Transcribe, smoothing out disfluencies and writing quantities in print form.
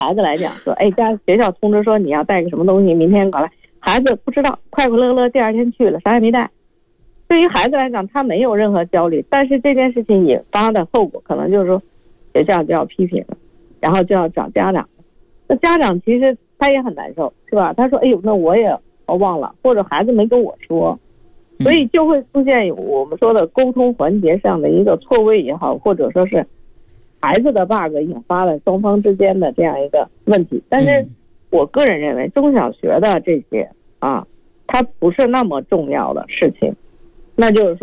孩子来讲说，哎，学校通知说你要带个什么东西，明天搞来，孩子不知道，快快乐乐第二天去了，啥也没带。对于孩子来讲，他没有任何焦虑，但是这件事情引发的后果可能就是说，学校就要批评了，然后就要找家长。那家长其实他也很难受，是吧？他说，哎呦，那我也忘了，或者孩子没跟我说，所以就会出现我们说的沟通环节上的一个错位也好，或者说是孩子的 bug 引发了双方之间的这样一个问题。但是我个人认为中小学的这些它不是那么重要的事情，那就是说